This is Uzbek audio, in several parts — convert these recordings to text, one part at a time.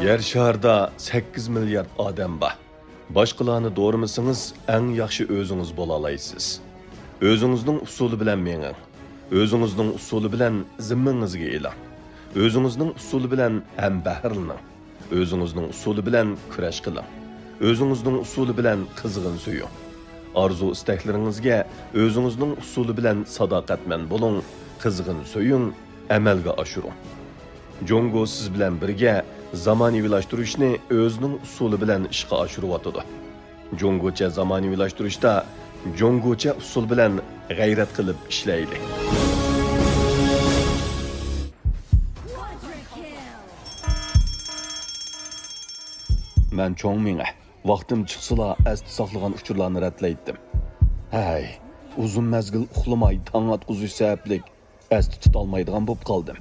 Yer şarda 8 milyard odam bor. Boshqalarni doğramasangiz, eng yaxshi o'zingiz bo'la olasiz. O'zingizning usuli bilan menging. O'zingizning usuli bilan zimmangizga eling. O'zingizning usuli bilan ham bahrlaning. O'zingizning usuli bilan kurash qiling. O'zingizning usuli bilan qizg'in suying. Arzu istaklaringizga o'zingizning usuli bilan sadoqatman bo'ling, qizg'in suying, amalga oshiring. Jongo siz bilan birga zamonaviylashtirishni o'zining usuli bilan ishga oshiryotdi. Jongocha zamonaviylashtirishda jongocha usul bilan g'ayrat qilib ishlaydi. Men cho'ngminga vaqtim chiqsala asti saqlagan uchurlarni ratlaydim. Hay, uzun mezgil uxlamay tong atquzish sabablik asti tutolmaydigan bo'lib qoldim.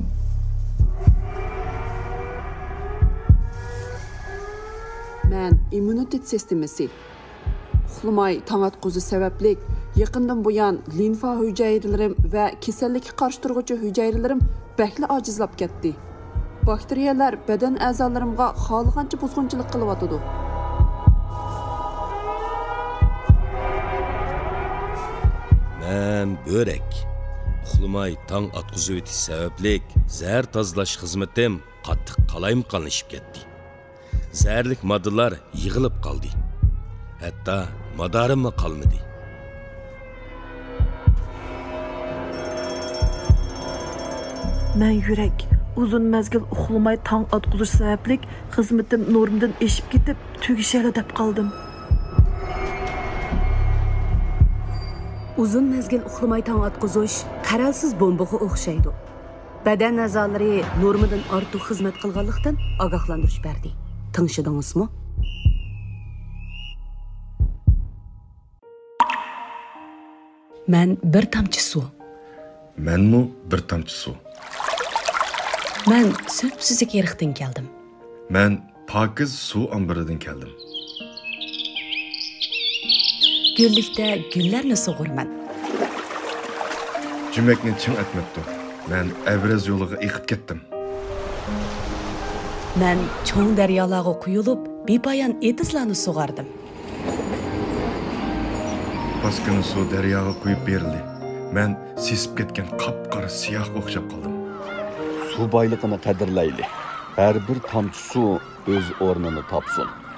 Men immunitet sistemasi uxlamay tong atquzish sabablik yaqindan buyon limfa hujayralarim va kasallikka qarshi turuvchi hujayralarim bakli ojizlab ketdi. Bakteriyalar badan a'zolarimga xohlagancha buzg'unchilik qilyotdi. Men börek. Uxlamay tong atquzish o'tish sabablik zahar tozalash xizmatim qattiq qalayimqonlashib ketdi. Zəhərlik moddalar yığılıb qaldı. Hətta madarim qalmadı. Mən yürək uzun məzgil uxlamay tong atquzish sabablik xizmatim normdan eşib ketib tugishali deb qaldım. Uzun mezgil uxlamay tong atquzish qaralsiz bombaga o'xshaydi. Badan a'zolari normadan ortiq xizmat qilganlikdan ogohlantirish berdi. Tanışdыңызmı? Men bir tamchi suv. Menmi bir tamchi suv. Men söpsüzlik yeriqdan keldim. Men pokiz suv ombiridan keldim. Gullikda gullarni sug'urman. Jumakni chim etmabdi. Men Evraz yo'liga eqib ketdim. Men cho'ng daryolarga quyilib, bepoyon etizlarni sug'ardim. Paskini suv daryoga quyib berildi. Men sesib ketgan qop-qora siyohga o'xshab qoldim. Suv boyligini qadrlayli. Har bir tomchi suv o'z o'rnini topsin.